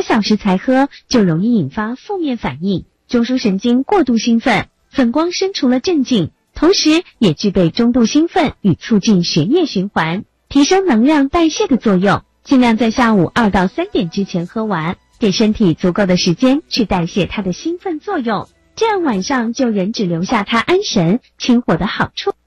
小时才喝，就容易引发负面反应，中枢神经过度兴奋。粉光参除了镇静，同时也具备中度兴奋与促进血液循环、提升能量代谢的作用。尽量在下午2到3点之前喝完，给身体足够的时间去代谢它的兴奋作用，这样晚上就仍只留下它安神清火的好处。